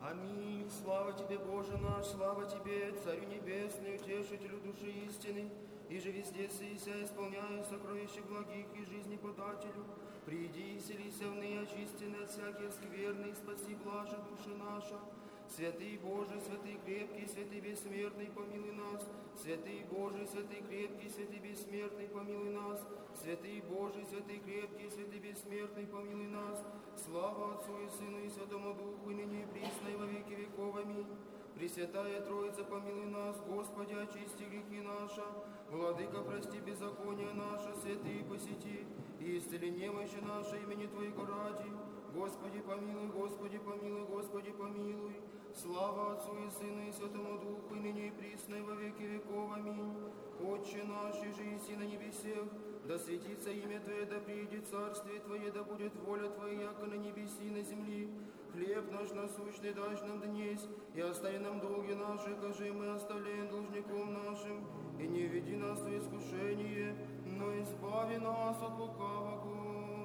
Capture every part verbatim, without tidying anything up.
Аминь. Слава Тебе, Боже наш, слава Тебе, Царю Небесный, Утешителю души истины, и же везде сися, исполняя сокровища благих и жизни подателю. Приди и селися в ныне, очистенный от всяких скверны, и спаси блаже души наша. Святый Божий, святый крепкий, святый бессмертный, помилуй нас. Святый Божий, святый крепкий, святый бессмертный, помилуй нас. Святый Божий, святый крепкий, святый бессмертный, помилуй нас. Слава Отцу и Сыну и Святому Духу, и ныне и присно, и во веки веков. Аминь. Пресвятая Троица, помилуй нас, Господи, очисти грехи наши. Владыка, прости беззаконие наше, святые посети, и исцели немощи наши имени Твоего ради. Господи, помилуй, Господи, помилуй, Господи, помилуй. Слава Отцу и Сыну и Святому Духу, и ныне и присно, и во веки веков. Аминь. Отче наш, и же еси на небесех, да светится имя Твое, да приидет царствие Твое, да будет воля Твоя, яко на небеси и на земли. Хлеб наш насущный дашь нам днесь, и остави нам долги наши, каже мы оставляем должником нашим, и не веди нас в искушение, но избави нас от лукавого.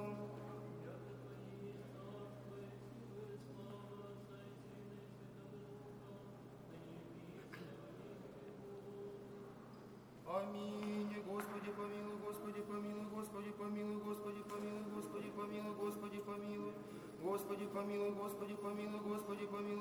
Аминь. Господи, помилуй, Господи, помилуй, Господи, помилуй, Господи, помилуй, Господи, помилуй, Господи, помилуй, Господи, помилуй, Господи, помилуй, Господи, помилуй.